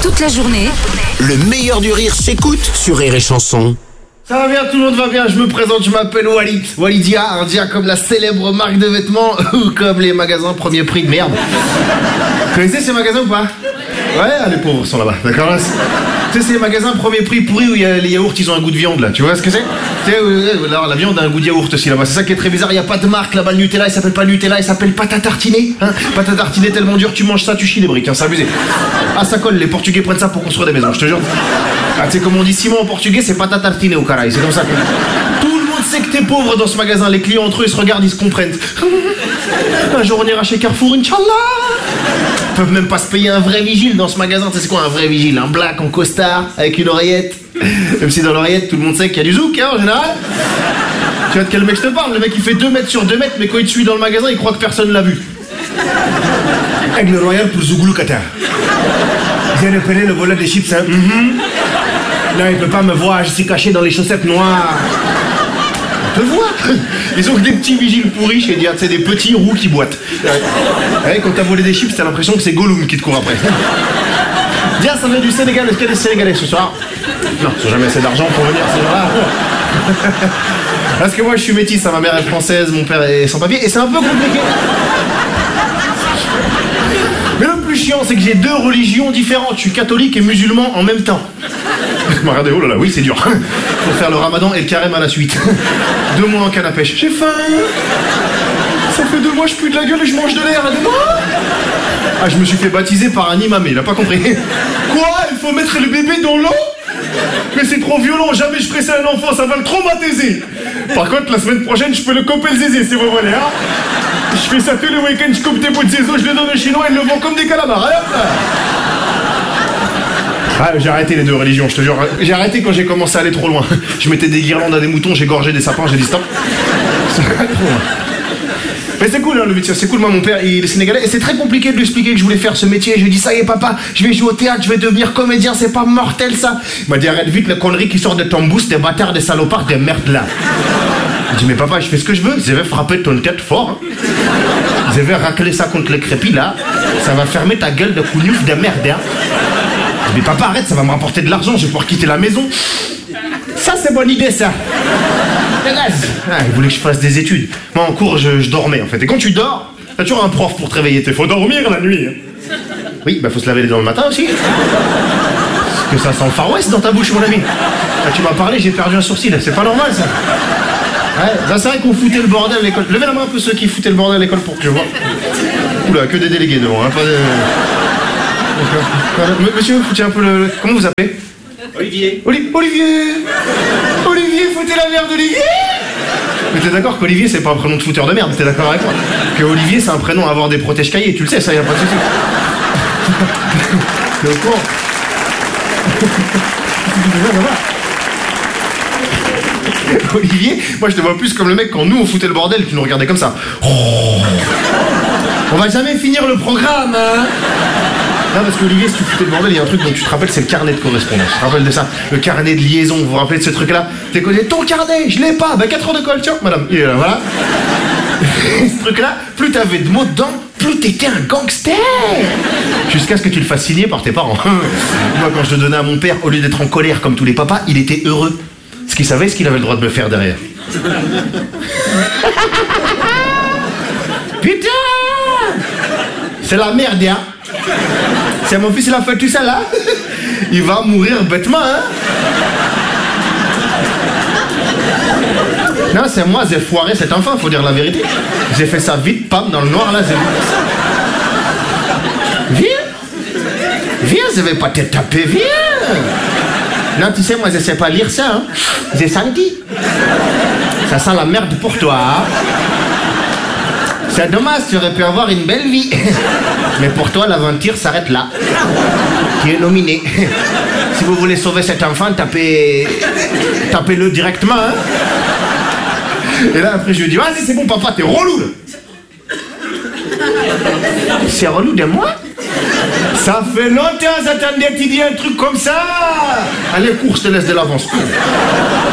Toute la journée, Le meilleur du rire s'écoute sur Rire et Chanson. Ça va bien, tout le monde va bien, je me présente, je m'appelle Wally. Wally Dia, un dia comme la célèbre marque de vêtements ou comme les magasins premier prix de merde. Vous connaissez ces magasins ou pas? Ouais, les pauvres sont là-bas, d'accord là, tu sais, c'est les magasins premier prix pourris où les yaourts ils ont un goût de viande là, tu vois ce que c'est? Tu sais, alors, la viande a un goût de yaourt aussi là-bas, c'est ça qui est très bizarre, il n'y a pas de marque là-bas, le Nutella il s'appelle pas Nutella, il s'appelle pâte à tartiner, hein. Pâte à tartiner tellement dur, tu manges ça, tu chies des briques, hein, c'est abusé. Ah ça colle, les Portugais prennent ça pour construire des maisons, je te jure. Ah tu sais comme on dit ciment en portugais, c'est pâte à tartiner au caraï, c'est comme ça que... Tout le monde sait que t'es pauvre dans ce magasin, les clients entre eux ils se regardent, ils se comprennent. Un jour on ira chez Carrefour, Inch'Allah. Ils peuvent même pas se payer un vrai vigile dans ce magasin. Tu sais c'est quoi un vrai vigile? Un black en costard avec une oreillette. Même si dans l'oreillette tout le monde sait qu'il y a du zouk hein, en général. Tu vois de quel mec je te parle? Le mec il fait 2 mètres sur 2 mètres mais quand il te suit dans le magasin il croit que personne l'a vu. Aigle royal pour Zougoulou Qatar. J'ai repéré le voleur des chips hein. Là il peut pas me voir, je suis caché dans les chaussettes noires. On peut voir. Ils ont que des petits vigiles pourris chez Dia, c'est des petits roux qui boitent. Ouais, quand t'as volé des chips, t'as l'impression que c'est Gollum qui te court après. Dia, ça vient du Sénégal, est-ce qu'il y a des Sénégalais ce soir? Non, ils n'ont jamais assez d'argent pour venir, c'est vrai. Parce que moi je suis métisse, ma mère est française, mon père est sans papier, et c'est un peu compliqué. Mais le plus chiant, c'est que j'ai 2 religions différentes, je suis catholique et musulman en même temps. Regardez, oh là là, oui c'est dur. Faut faire le ramadan et le carême à la suite. 2 mois en canne à pêche. J'ai faim. Ça fait 2 mois je pue de la gueule et je mange de l'air. Ah, je me suis fait baptiser par un imam, il a pas compris. Quoi? Il faut mettre le bébé dans l'eau? Mais c'est trop violent, jamais je ferai ça à un enfant, ça va le traumatiser. Par contre, la semaine prochaine, je peux le couper le zézé, si vous voulez, hein. Je fais ça tous les week-ends, je coupe des bouts de zézo, je les donne aux Chinois, ils le vendent comme des calamars, hein. Ah, j'ai arrêté les 2 religions, je te jure. J'ai arrêté quand j'ai commencé à aller trop loin. Je mettais des guirlandes à des moutons, j'ai gorgé des sapins, j'ai dit stop. Ça va trop loin. Mais c'est cool hein, le métier, c'est cool, moi mon père il est sénégalais et c'est très compliqué de lui expliquer que je voulais faire ce métier. Je lui ai dit ça y est papa, je vais jouer au théâtre, je vais devenir comédien, c'est pas mortel ça. Il m'a dit arrête vite les conneries qui sortent de ton boost, des bâtards, des salopards, des merdes là. Je dis mais papa je fais ce que je veux, je vais frapper ton tête fort. Je vais racler ça contre le crépi là, ça va fermer ta gueule de counouf de merde hein. Mais papa arrête, ça va me rapporter de l'argent, je vais pouvoir quitter la maison. Ça c'est bonne idée ça. Ah, il voulait que je fasse des études. Moi en cours je dormais en fait. Et quand tu dors, t'as toujours un prof pour te réveiller. Faut dormir la nuit. Oui, bah faut se laver les dents le matin aussi. Parce que ça sent le Far West dans ta bouche mon ami. Là, tu m'as parlé, j'ai perdu un sourcil. C'est pas normal ça. Ouais, là, c'est vrai qu'on foutait le bordel à l'école. Levez la main un peu ceux qui foutaient le bordel à l'école pour que je vois. Oula, que des délégués devant, hein, pas de... Monsieur, foutez un peu le... Comment vous appelez? Olivier. Olivier. Olivier, foutez la merde d'Olivier. Mais t'es d'accord qu'Olivier c'est pas un prénom de fouteur de merde, t'es d'accord avec moi? Que Olivier c'est un prénom à avoir des protèges cahiers, tu le sais, ça y a pas de souci. T'es au courant? Olivier, moi je te vois plus comme le mec quand nous on foutait le bordel, tu nous regardais comme ça. On va jamais finir le programme, hein. Non, parce qu'Olivier, si tu foutais le bordel, il y a un truc dont tu te rappelles, c'est le carnet de correspondance. Tu te rappelles de ça? Le carnet de liaison, vous vous rappelez de ce truc-là? T'es connu, ton carnet, je l'ai pas. Bah 4 heures de colle, tiens, madame. Il est là, voilà. Ce truc-là, plus t'avais de mots dedans, plus t'étais un gangster. Jusqu'à ce que tu le fasses signer par tes parents. Moi, quand je le donnais à mon père, au lieu d'être en colère comme tous les papas, il était heureux. Parce qu'il savait ce qu'il avait le droit de me faire derrière. Putain! C'est la merde, hein? C'est mon fils, il a fait tout ça là. Il va mourir bêtement, hein. Non, c'est moi, j'ai foiré cet enfant, faut dire la vérité. J'ai fait ça vite, pam, dans le noir là, Viens, je vais pas te taper, viens. Non, tu sais, moi je sais pas lire ça, hein. J'ai senti. Ça sent la merde pour toi, hein. C'est dommage, tu aurais pu avoir une belle vie. Mais pour toi, l'aventure s'arrête là. Tu es nominé. Si vous voulez sauver cet enfant, tapez-le directement, hein. Et là, après, je lui dis, vas-y, c'est bon, papa, t'es relou, là. C'est relou de moi? Ça fait longtemps, j'attendais que tu dis un truc comme ça. Allez, cours, je te laisse de l'avance.